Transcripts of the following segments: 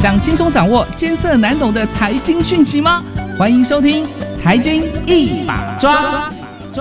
想轻松掌握艰涩难懂的财经讯息吗？欢迎收听《财经一把抓》。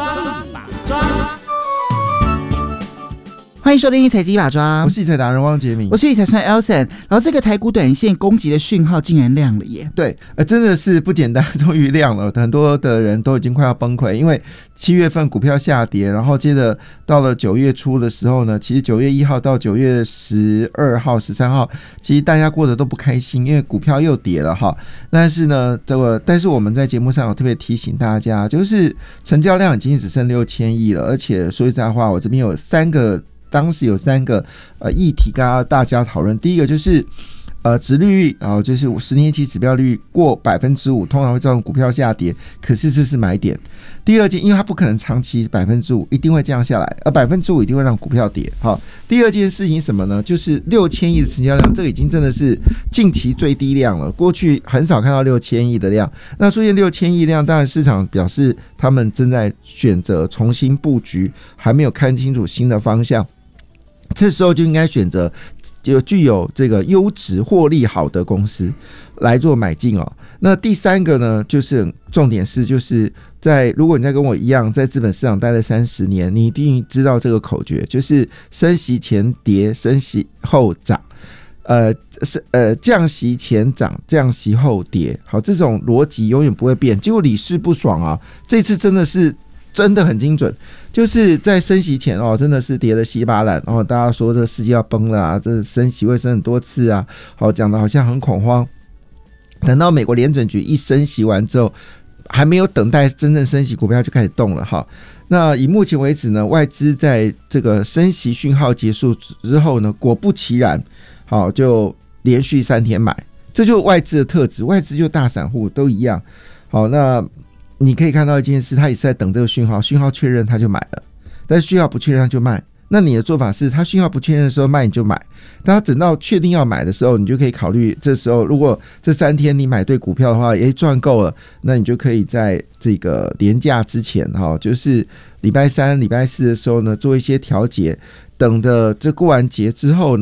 欢迎收听财经一把抓， 我是理财达人汪杰明， 我是理财川 Elson。然后这个台股短线攻击的讯号竟然亮了耶！ 对，真的是不简单，终于亮了。很多的人都已经快要崩溃，因为7月份股票下跌，然后接着到了9月初的时候呢，其实9月1号到9月12号、13号，其实大家过得都不开心，因为股票又跌了哈。但是呢，但是我们在节目上有特别提醒大家，就是成交量已经只剩6000亿了，而且说实在话，我这边有当时有3个议题跟大家讨论。第一个就是殖利率就是10年期指标率过 5%， 通常会造成股票下跌，可是这是买点。第二件，因为它不可能长期 5%， 一定会降下来，而 5% 一定会让股票跌。好，第二件事情什么呢？就是6000亿的成交量，这个已经真的是近期最低量了，过去很少看到6000亿的量。那出现6000亿量，当然市场表示他们正在选择重新布局，还没有看清楚新的方向。这时候就应该选择具有这个优质获利好的公司来做买进哦。那第三个呢，就是重点是就是如果你在跟我一样在资本市场待了30年，你一定知道这个口诀，就是升息前跌，升息后涨。降息前涨，降息后跌。好，这种逻辑永远不会变。结果理事不爽啊，这次真的很精准，就是在升息前真的是跌得稀巴烂，大家说这个世界要崩了啊，这升息会升很多次啊，讲的好像很恐慌。等到美国联准局一升息完之后，还没有等待真正升息，股票就开始动了哈。那以目前为止呢，外资在这个升息讯号结束之后呢，果不其然，就连续3天买，这就是外资的特质，外资就大散户都一样。好，那你可以看到一件事，他也是在等这个讯号，讯号确认他就买了，但是讯号不确认他就卖。那你的做法是，他讯号不确认的时候卖你就买，但他等到确定要买的时候，你就可以考虑，这时候如果这3天你买对股票的话，赚够了，那你就可以在这个连假之前就是礼拜3、礼拜4的时候呢，做一些调节，等的这过完节之后呢。